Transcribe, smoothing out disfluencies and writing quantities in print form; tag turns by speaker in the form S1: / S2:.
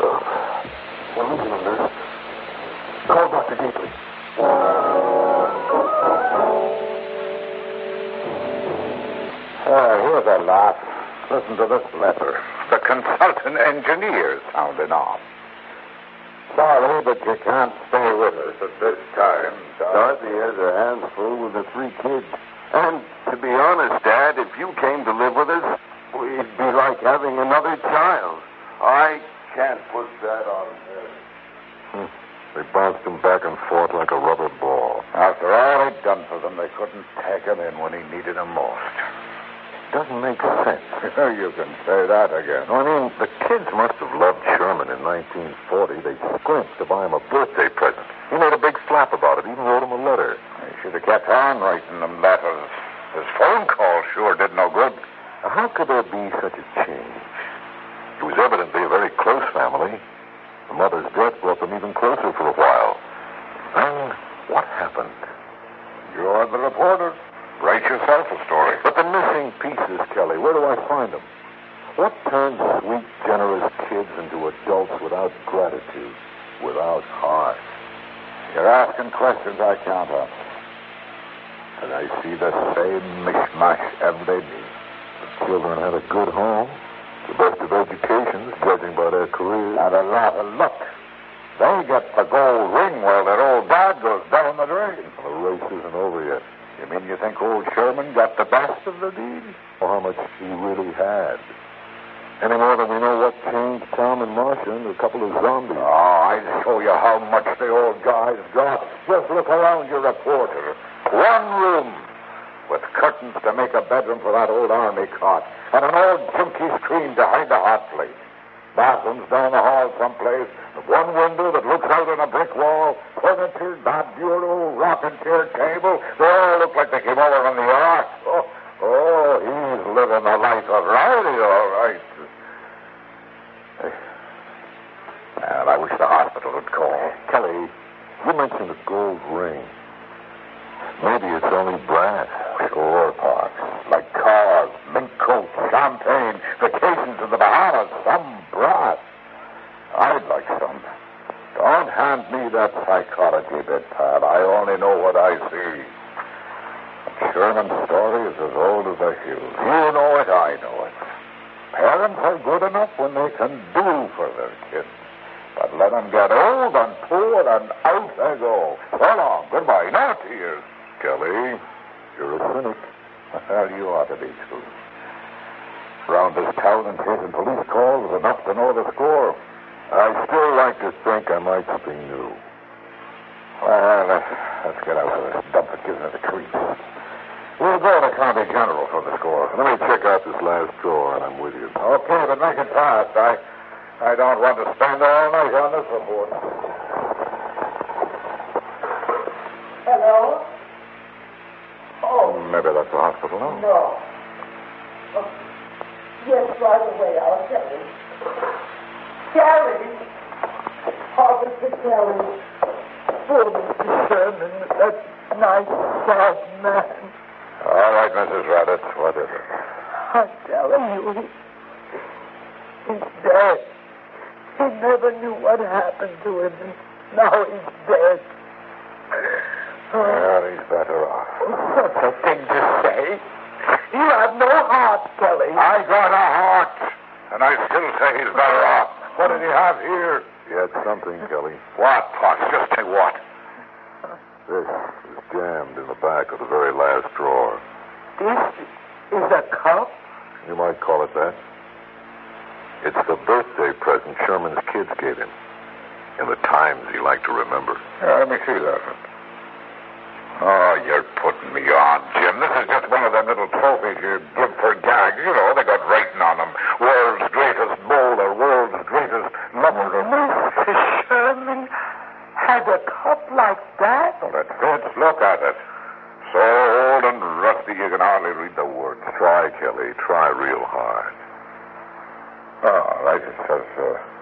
S1: Well, listen, nurse. Call Dr. Gately.
S2: Here's a laugh. Listen to this letter. The consultant engineer sounding off. Sorry, but you can't stay with us at this time,
S1: Dorothy has her hands full with the 3 kids. And to be honest, Dad, if you came to live with us, it'd be like having another child. I can't put that on her.
S3: They bounced him back and forth like a rubber ball.
S2: After all he'd done for them, they couldn't take him in when he needed him most.
S3: Doesn't make sense.
S2: You can say that again.
S3: I mean, the kids must have loved Sherman in 1940. They scrimped to buy him a birthday present. He made a big flap about it, even wrote him a letter.
S2: He should have kept on writing them letters. His phone call sure did no good.
S3: How could there be such a change? It was evidently a very close family. The mother's death brought them even closer for a while. Then, what happened?
S2: You're the reporter. Write yourself a story.
S3: But the missing pieces, Kelly, where do I find them? What turns sweet, generous kids into adults without gratitude, without heart?
S2: You're asking questions I can't answer. And I see the same mishmash every day.
S3: The children had a good home, the best of educations, judging by their careers.
S2: Had a lot of luck. They get the gold ring while their old dad goes down the drain.
S3: Well, the race isn't over yet.
S2: You mean you think old Sherman got the best of the deal?
S3: Or how much he really had. Any more than we know what changed Tom and Marcia into a couple of zombies.
S2: Oh, I'll show you how much the old guy's got. Just look around you, reporter. One room with curtains to make a bedroom for that old army cot, and an old junky screen to hide the hot plate. Bathrooms down the hall someplace, one window that looks out on a brick wall, furniture, that bureau, rocking chair, table. They all look like they came over on the ark. Oh, he's living a life of rowdy, all right. Well, I wish the hospital would call.
S3: Kelly, you mentioned a gold ring. Maybe it's only brass.
S2: Sure, Parks. Like cars, mink coats, champagne, vacations in the Bahamas, some brass. I'd like some. Don't hand me that psychology bit, pal. I only know what I see. Sherman's story is as old as the hills. You know it, I know it. Parents are good enough when they can do for their kids. But let them get old and poor and out they go. So long. Goodbye. No tears.
S3: Kelly, you're a cynic.
S2: Well, you ought to be, too. Round this town and taking police calls is enough to know the score.
S3: I still like to think I might something new.
S2: Well, let's get out of this dump that gives me the creeps. We'll go to County General for the score.
S3: Let me check out this last drawer, and I'm with you.
S2: Okay, but make it fast. I don't want to spend all night on this report.
S4: Hello? Oh,
S2: Maybe that's the hospital, no?
S4: no. Oh, yes, right away. I'll tell you. Gary! Officer Gary. Poor Mr. Sherman, that nice, sad man.
S2: All right, Mrs. Raditz, what is it?
S4: I'm telling you, he's dead. He never knew what happened to him, and now he's dead.
S2: Well, he's better off.
S4: Such a thing to say. You have no heart, Kelly.
S2: I got a heart, and I still say he's better off. What did he have here?
S3: He had something, Kelly.
S2: What, Potts? Just say what?
S3: This is jammed in the back of the very last drawer.
S4: This is a cup?
S3: You might call it that. It's the birthday present Sherman's kids gave him. In the times he liked to remember.
S2: Let me see that. Oh, you're putting me on, Jim. This is just one of them little trophies you give for gags. You know, they got writing on them. World's greatest bowler, world's greatest lover.
S4: Mr. Sherman had a cup like that?
S2: Well, it fits. Look at it. So old and rusty you can hardly read the words.
S3: Try, Kelly. Try real hard.
S2: All right, it says